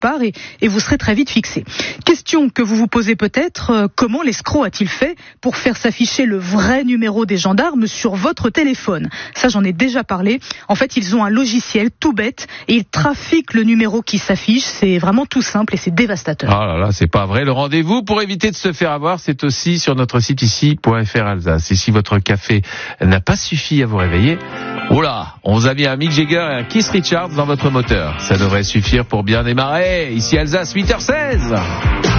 part et vous serez très vite fixé. Question que vous vous posez peut-être, comment l'escroc a-t-il fait pour faire s'afficher le vrai numéro des gendarmes sur votre téléphone? Ça, j'en ai déjà parlé. En fait, ils ont un logiciel tout bête et ils trafiquent le numéro qui s'affiche. C'est vraiment tout simple et c'est dévastateur. Ah là là, c'est pas vrai. Le rendez-vous pour éviter de se faire avoir, c'est aussi sur notre site ici.fr Alsace. Et si votre café n'a pas suffi à vous réveiller, oula, on vous a mis un Mick Jagger et un Keith Richards dans votre moteur. Ça devrait suffire pour bien démarrer. Ici Alsace, 8h16.